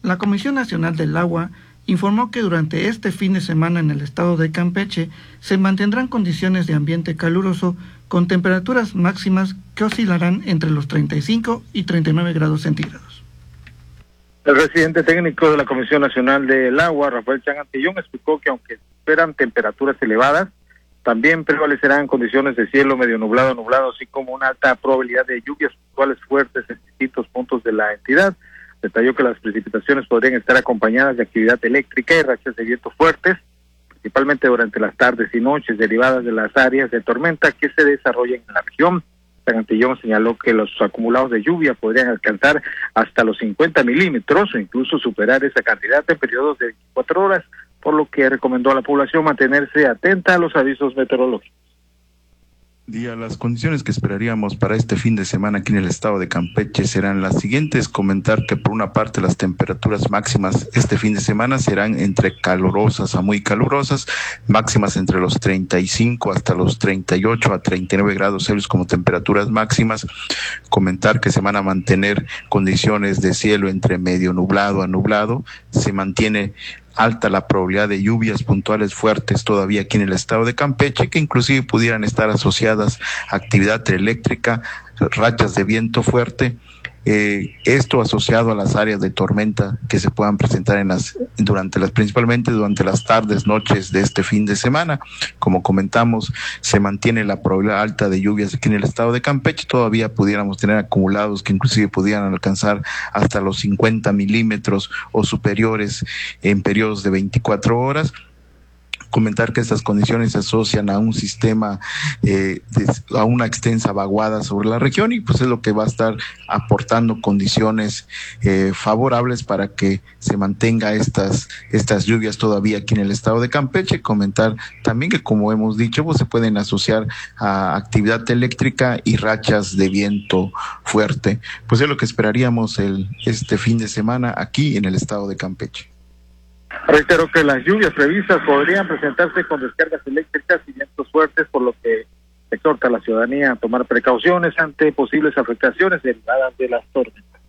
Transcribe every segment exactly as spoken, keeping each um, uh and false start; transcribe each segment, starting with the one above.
La Comisión Nacional del Agua informó que durante este fin de semana en el estado de Campeche se mantendrán condiciones de ambiente caluroso con temperaturas máximas que oscilarán entre los treinta y cinco y treinta y nueve grados centígrados. El presidente técnico de la Comisión Nacional del Agua, Rafael Chan Antillón, explicó que aunque esperan temperaturas elevadas, también prevalecerán condiciones de cielo medio nublado, nublado, así como una alta probabilidad de lluvias puntuales fuertes en distintos puntos de la entidad. Detalló que las precipitaciones podrían estar acompañadas de actividad eléctrica y rachas de viento fuertes, principalmente durante las tardes y noches, derivadas de las áreas de tormenta que se desarrollan en la región. San Antillón señaló que los acumulados de lluvia podrían alcanzar hasta los cincuenta milímetros o incluso superar esa cantidad en periodos de veinticuatro horas, por lo que recomendó a la población mantenerse atenta a los avisos meteorológicos. Día, las condiciones que esperaríamos para este fin de semana aquí en el estado de Campeche serán las siguientes. Comentar que por una parte las temperaturas máximas este fin de semana serán entre calurosas a muy calurosas, máximas entre los treinta y cinco hasta los treinta y ocho a treinta y nueve grados Celsius como temperaturas máximas. Comentar que se van a mantener condiciones de cielo entre medio nublado a nublado, se mantiene alta la probabilidad de lluvias puntuales fuertes todavía aquí en el estado de Campeche, que inclusive pudieran estar asociadas a actividad eléctrica, rachas de viento fuerte, eh, esto asociado a las áreas de tormenta que se puedan presentar en las, durante las, principalmente durante las tardes, noches de este fin de semana. Como comentamos, se mantiene la probabilidad alta de lluvias aquí en el estado de Campeche, todavía pudiéramos tener acumulados que inclusive pudieran alcanzar hasta los cincuenta milímetros o superiores en periodos de veinticuatro horas. Comentar que estas condiciones se asocian a un sistema, eh, de, a una extensa vaguada sobre la región, y pues es lo que va a estar aportando condiciones eh, favorables para que se mantenga estas estas lluvias todavía aquí en el estado de Campeche. Comentar también que, como hemos dicho, pues se pueden asociar a actividad eléctrica y rachas de viento fuerte. Pues es lo que esperaríamos el este fin de semana aquí en el estado de Campeche. Reitero que las lluvias previstas podrían presentarse con descargas eléctricas y vientos fuertes, por lo que exhorta a la ciudadanía a tomar precauciones ante posibles afectaciones derivadas de las tormentas.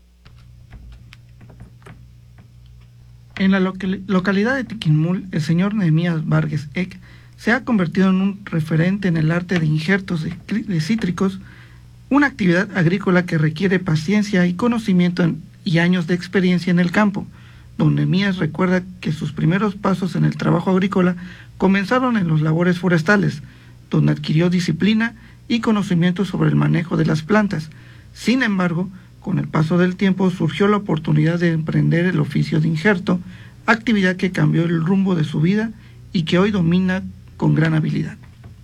En la local- localidad de Tiquimul, el señor Nehemías Vargas Eck se ha convertido en un referente en el arte de injertos de, de cítricos, una actividad agrícola que requiere paciencia y conocimiento en, y años de experiencia en el campo. Don Nehemías recuerda que sus primeros pasos en el trabajo agrícola comenzaron en los labores forestales, donde adquirió disciplina y conocimiento sobre el manejo de las plantas. Sin embargo, con el paso del tiempo surgió la oportunidad de emprender el oficio de injerto, actividad que cambió el rumbo de su vida y que hoy domina con gran habilidad.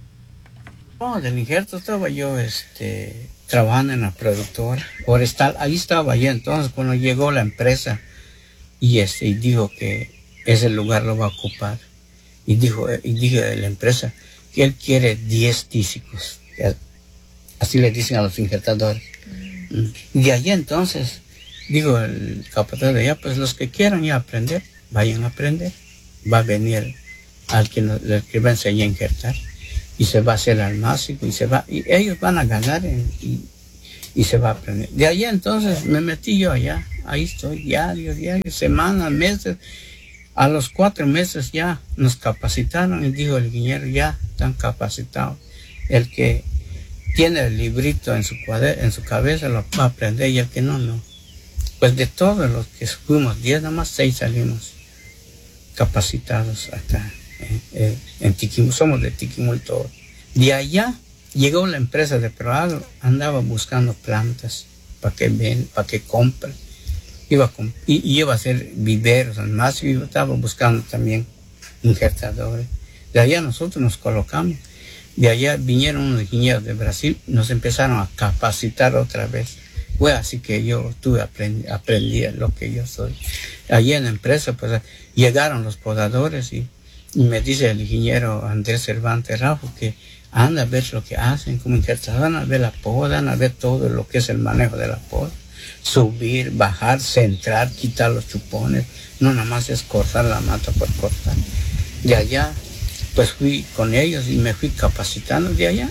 Oh, del injerto estaba yo este, trabajando en la productora forestal, ahí estaba yo entonces cuando llegó la empresa. Y, este, y dijo que ese lugar lo va a ocupar. Y dijo, y dijo de la empresa que él quiere diez tísicos. Así le dicen a los injertadores. Mm. Y allí entonces, dijo el capataz de allá, pues los que quieran ya aprender, vayan a aprender. Va a venir al que, nos, al que va a enseñar a injertar. Y se va a hacer al máximo y se va, y ellos van a ganar en, y, y se va a aprender. De allá entonces me metí yo allá. Ahí estoy, diario, diario, semanas, meses. A los cuatro meses ya nos capacitaron y dijo el ingeniero, ya están capacitados. El que tiene el librito en su cuader- en su cabeza lo va a aprender y el que no, no. Pues de todos los que fuimos, diez, nada más seis salimos capacitados acá eh, eh, en Tiquimul, somos de Tiquimul todos. De allá llegó la empresa de Proagro, andaba buscando plantas para que ven, para que compren. Iba con, y, y iba a hacer viveros, más y estaba buscando también injertadores. De allá nosotros nos colocamos. De allá vinieron unos ingenieros de Brasil, nos empezaron a capacitar otra vez. Fue así que yo tuve aprendí, aprendí lo que yo soy. Allí en la empresa, pues llegaron los podadores y, y me dice el ingeniero Andrés Cervantes Rajo que anda a ver lo que hacen como injertadores, anda a ver la poda, anda a ver todo lo que es el manejo de la poda. Subir, bajar, centrar, quitar los chupones, no nada más es cortar la mata por cortar. De allá, pues fui con ellos y me fui capacitando de allá.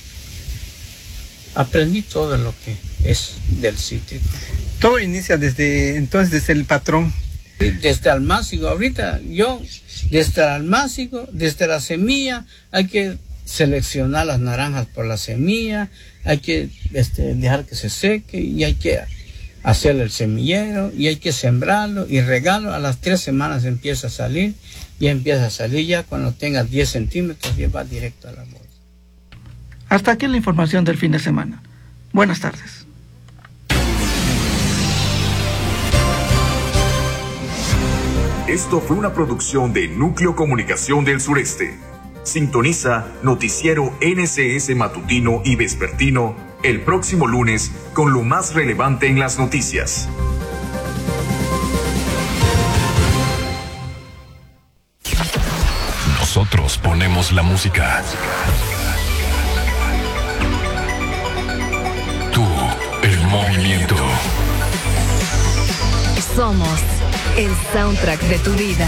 Aprendí todo lo que es del cítrico. Todo inicia desde entonces, desde el patrón Desde el almácigo, ahorita yo, desde el almácigo, desde la semilla, hay que seleccionar las naranjas por la semilla, hay que este, dejar que se seque y hay que hacer el semillero y hay que sembrarlo y regarlo. A las tres semanas empieza a salir y empieza a salir ya cuando tenga diez centímetros y va directo a la bolsa. Hasta aquí la información del fin de semana. Buenas tardes. Esto fue una producción de Núcleo Comunicación del Sureste. Sintoniza Noticiero N C S Matutino y Vespertino el próximo lunes con lo más relevante en las noticias. Nosotros ponemos la música. Tú, el movimiento. Somos el soundtrack de tu vida.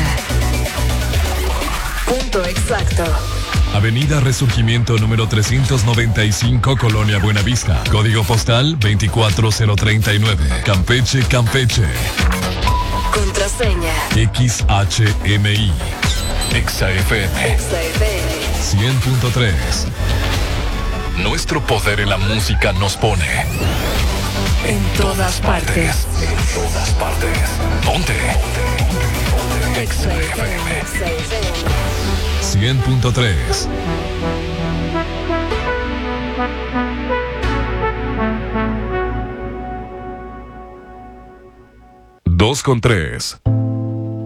Punto exacto. Avenida Resurgimiento número trescientos noventa y cinco, Colonia Buenavista. Código postal veinticuatro cero treinta y nueve. Campeche, Campeche. Contraseña X H M I. Exa F M. Exa F M. cien punto tres. Nuestro poder en la música nos pone en todas partes. En todas partes. Ponte. Exa F M. cien punto tres. Dos con tres.